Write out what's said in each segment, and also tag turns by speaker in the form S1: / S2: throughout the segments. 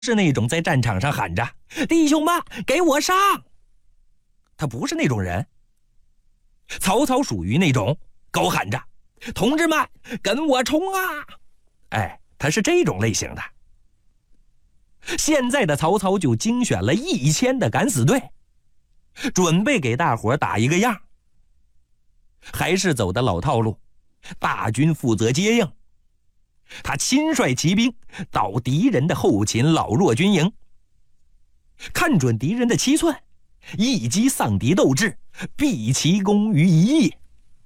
S1: 是那种在战场上喊着弟兄们给我上，他不是那种人。曹操属于那种高喊着同志们跟我冲啊，他是这种类型的。现在的曹操就精选了1000的敢死队，准备给大伙打一个样，还是走的老套路，大军负责接应。他亲率骑兵到敌人的后勤老弱军营，看准敌人的七寸，一击丧敌斗志，毕其功于一役。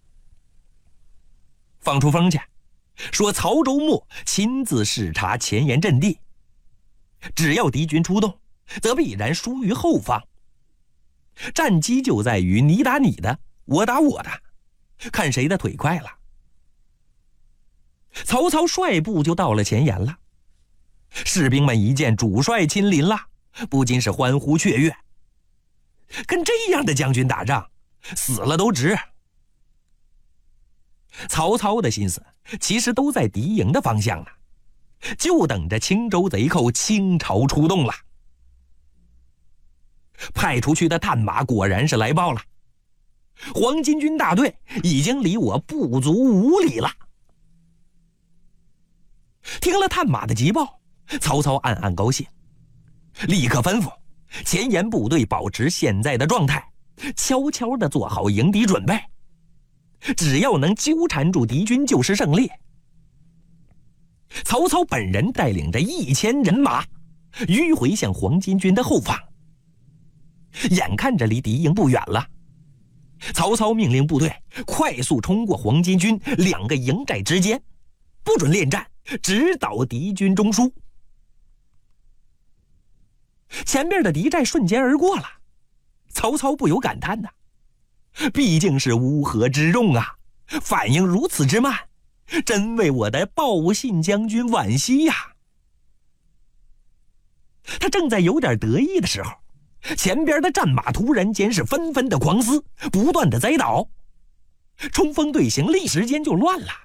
S1: 放出风去，说曹州牧亲自视察前沿阵地，只要敌军出动，则必然疏于后方。战机就在于你打你的，我打我的，看谁的腿快了。曹操率部就到了前沿了，士兵们一见主帅亲临了，不禁是欢呼雀跃。跟这样的将军打仗，死了都值。曹操的心思其实都在敌营的方向呢，就等着青州贼寇倾巢出动了。派出去的探马果然是来报了，黄巾军大队已经离我不足5里了。听了探马的急报，曹操暗暗高兴，立刻吩咐前沿部队保持现在的状态，悄悄地做好迎敌准备，只要能纠缠住敌军就是胜利。曹操本人带领着1000人马迂回向黄巾军的后方，眼看着离敌营不远了，曹操命令部队快速冲过黄巾军2个营寨之间，不准恋战，直捣敌军中枢。前面的敌寨瞬间而过了，曹操不由感叹呐，毕竟是乌合之众啊，反应如此之慢，真为我的报信将军惋惜呀。他正在有点得意的时候，前边的战马突然间是纷纷的狂嘶，不断的栽倒，冲锋队形立时间就乱了。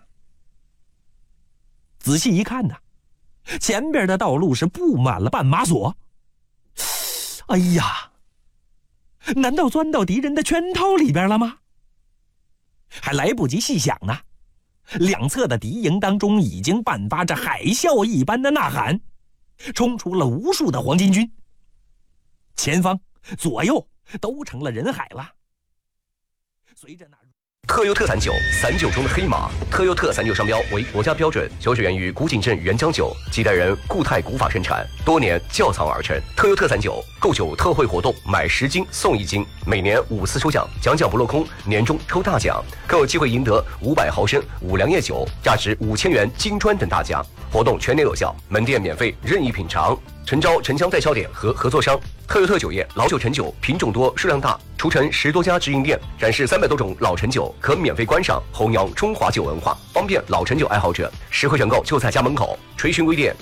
S1: 仔细一看呢，前边的道路是布满了绊马索。哎呀，难道钻到敌人的圈套里边了吗？还来不及细想呢，两侧的敌营当中已经爆发着海啸一般的呐喊，冲出了无数的黄巾军，前方左右都成了人海了。随着那
S2: 特优特散酒，散酒中的黑马。特优特散酒商标为国家标准，酒水源于古井镇原浆酒，几代人固态古法生产，多年窖藏而成。特优特散酒购酒特惠活动，买10斤送1斤，每年5次抽奖，奖不落空，年终抽大奖，更有机会赢得500毫升五粮液酒，价值5000元金砖等大奖。活动全年有效，门店免费任意品尝。诚招城乡代销点和合作商。特优特酒业老酒陈酒，品种多，数量大，除陈10多家直营店，展示300多种老陈酒，可免费观赏，弘扬中华酒文化，方便老陈酒爱好者。实惠选购就在家门口。垂询微店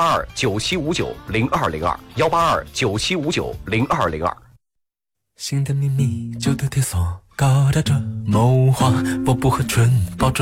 S2: 18297590202，18297590202。
S3: 心的秘密就得铁锁，高调着谋划，我不和蠢抱着